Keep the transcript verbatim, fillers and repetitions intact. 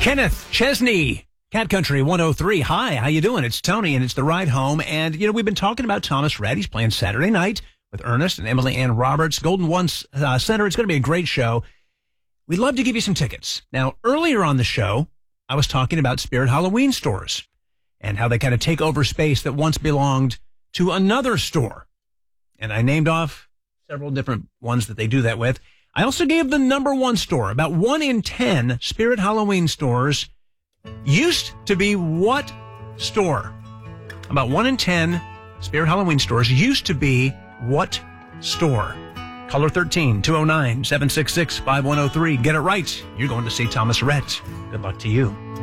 Kenneth Chesney, Cat Country one oh three. Hi, how you doing? It's Tony, and it's The Ride Home. And, you know, we've been talking about Thomas Rhett. He's playing Saturday night with Ernest and Emily Ann Roberts, Golden One uh, Center. It's going to be a great show. We'd love to give you some tickets. Now, earlier on the show, I was talking about Spirit Halloween stores and how they kind of take over space that once belonged to another store. And I named off several different ones that they do that with. I also gave the number one store. About one in ten Spirit Halloween stores used to be what store? About one in ten Spirit Halloween stores used to be what store? Caller thirteen, two oh nine, seven six six, five one oh three. Get it right. You're going to see Thomas Rhett. Good luck to you.